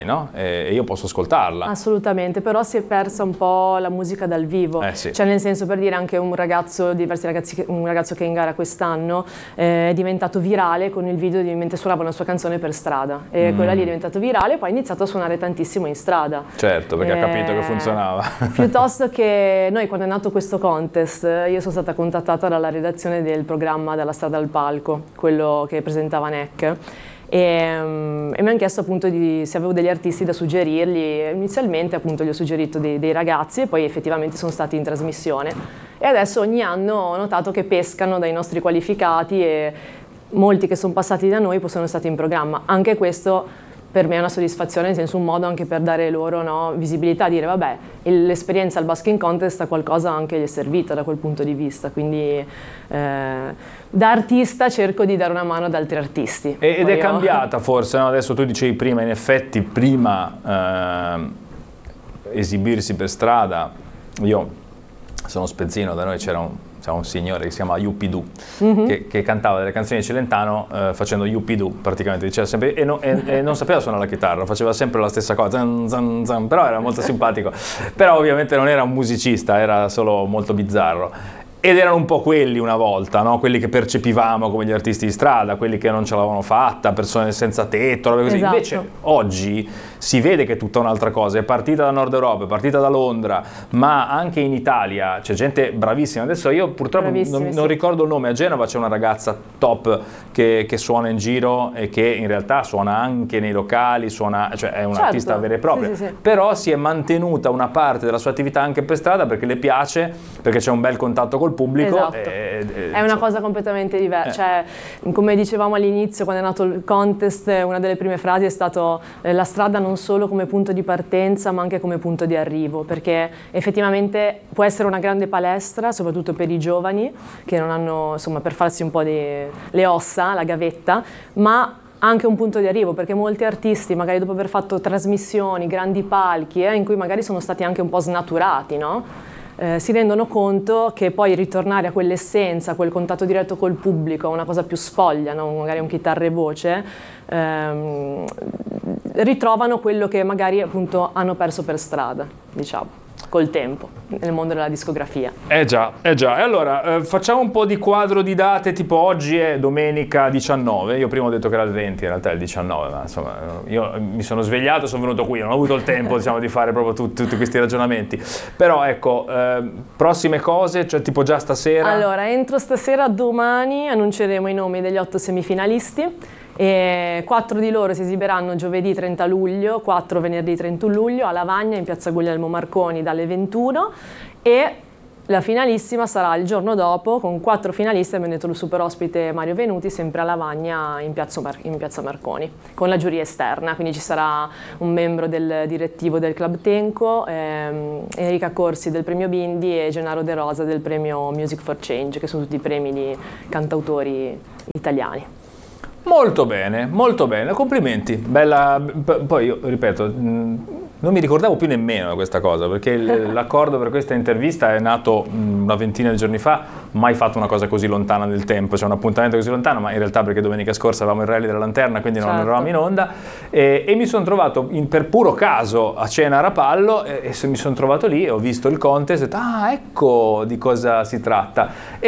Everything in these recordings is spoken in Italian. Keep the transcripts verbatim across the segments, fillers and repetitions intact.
no? E io posso ascoltarla. Assolutamente, però si è persa un po' la musica dal vivo, eh sì. Cioè nel senso, per dire, anche un ragazzo, diversi ragazzi, un ragazzo che è in gara quest'anno eh, è diventato virale con il video di mentre suonava una sua canzone per strada, e mm. quella lì è diventato virale e poi ha iniziato a suonare tantissimo in strada. Certo, perché eh, ha capito che funzionava. Piuttosto che noi, quando è nato questo contest, io sono stata contattata dalla redazione del programma Dalla strada al palco, quello che presentava N E C. E, um, e mi hanno chiesto appunto di, se avevo degli artisti da suggerirgli. Inizialmente appunto gli ho suggerito dei, dei ragazzi e poi effettivamente sono stati in trasmissione, e adesso ogni anno ho notato che pescano dai nostri qualificati e molti che sono passati da noi poi sono stati in programma. Anche questo per me è una soddisfazione, nel senso un modo anche per dare loro, no, visibilità, dire vabbè, l'esperienza al Basking Contest a qualcosa anche gli è servita da quel punto di vista, quindi eh, da artista cerco di dare una mano ad altri artisti. Ed Poi è io... cambiata forse, no? Adesso tu dicevi prima, in effetti prima eh, esibirsi per strada, io sono spezzino, da noi c'era un c'è un signore che si chiama Yuppidoo, mm-hmm. che, che cantava delle canzoni di Celentano eh, facendo Yuppidoo praticamente, diceva sempre, e, no, e, e non sapeva suonare la chitarra, faceva sempre la stessa cosa, zan, zan, zan, però era molto simpatico, però ovviamente non era un musicista, era solo molto bizzarro. Ed erano un po' quelli una volta, no? Quelli che percepivamo come gli artisti di strada, quelli che non ce l'avevano fatta, persone senza tetto, robe così. Esatto. Invece oggi si vede che è tutta un'altra cosa, è partita da Nord Europa, è partita da Londra, ma anche in Italia c'è gente bravissima. Adesso io purtroppo non, non sì. ricordo il nome, a Genova c'è una ragazza top che, che suona in giro e che in realtà suona anche nei locali, suona, cioè è un'artista certo. vera e propria, sì, sì, sì. però si è mantenuta una parte della sua attività anche per strada perché le piace, perché c'è un bel contatto col pubblico. Esatto. E, e, è una cosa completamente diversa, eh. cioè come dicevamo all'inizio quando è nato il contest, una delle prime frasi è stato eh, la strada non solo come punto di partenza ma anche come punto di arrivo, perché effettivamente può essere una grande palestra soprattutto per i giovani che non hanno, insomma, per farsi un po' di, le ossa, la gavetta, ma anche un punto di arrivo, perché molti artisti magari dopo aver fatto trasmissioni, grandi palchi eh, in cui magari sono stati anche un po' snaturati, no? Eh, si rendono conto che poi ritornare a quell'essenza, a quel contatto diretto col pubblico, una cosa più spoglia, no? Magari un chitarra e voce, ehm, ritrovano quello che magari appunto hanno perso per strada, diciamo, col tempo, nel mondo della discografia. Eh già, eh già. E allora, eh, facciamo un po' di quadro di date, tipo oggi è domenica diciannove, io prima ho detto che era il venti, in realtà è il diciannove, ma insomma, io mi sono svegliato e sono venuto qui, non ho avuto il tempo, diciamo, di fare proprio tut, tutti questi ragionamenti. Però ecco, eh, prossime cose, cioè tipo già stasera? Allora, entro stasera, domani, annunceremo i nomi degli otto semifinalisti. E quattro di loro si esibiranno giovedì trenta luglio, quattro venerdì trentuno luglio a Lavagna in piazza Guglielmo Marconi dalle ventuno, e la finalissima sarà il giorno dopo con quattro finalisti. Abbiamo detto il super ospite Mario Venuti sempre a Lavagna in piazza, Mar- in piazza Marconi con la giuria esterna, quindi ci sarà un membro del direttivo del Club Tenco, ehm, Enrica Corsi del premio Bindi e Gennaro De Rosa del premio Music for Change, che sono tutti premi di cantautori italiani. Molto bene, molto bene, complimenti. Bella, p- poi io ripeto, mh, non mi ricordavo più nemmeno questa cosa, perché l- l'accordo per questa intervista è nato mh, una ventina di giorni fa, mai fatto una cosa così lontana nel tempo, cioè un appuntamento così lontano, ma in realtà perché domenica scorsa avevamo il rally della Lanterna, quindi non certo. eravamo in onda, e, e mi sono trovato in, per puro caso a cena a Rapallo, e, e se mi sono trovato lì, ho visto il contest e ho detto, ah, ecco di cosa si tratta.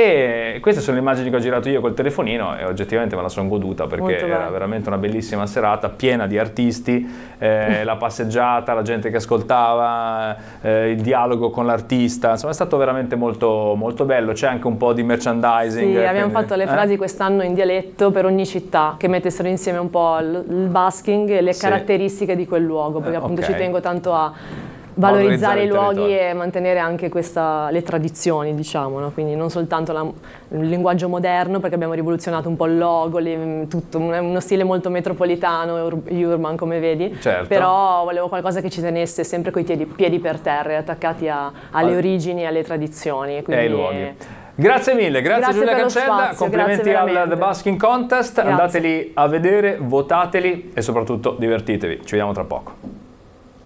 E queste sono le immagini che ho girato io col telefonino e oggettivamente me la sono goduta, perché era veramente una bellissima serata piena di artisti, eh, la passeggiata, la gente che ascoltava, eh, il dialogo con l'artista, insomma è stato veramente molto, molto bello. C'è anche un po' di merchandising. Sì, abbiamo quindi, fatto le eh? frasi quest'anno in dialetto per ogni città, che mettessero insieme un po' il, il basking e le sì. caratteristiche di quel luogo, perché eh, appunto okay. ci tengo tanto a valorizzare, valorizzare i luoghi territorio. E mantenere anche questa, le tradizioni, diciamo, no? Quindi non soltanto la, il linguaggio moderno, perché abbiamo rivoluzionato un po' il logo, le, tutto, uno stile molto metropolitano, ur, urban come vedi, certo. Però volevo qualcosa che ci tenesse sempre coi piedi, piedi per terra, attaccati a, alle All... origini e alle tradizioni. E quindi, e ai luoghi. Grazie mille, grazie, grazie Giulia Cancella, spazio, complimenti al The Basking Contest, grazie. Andateli a vedere, votateli e soprattutto divertitevi, ci vediamo tra poco.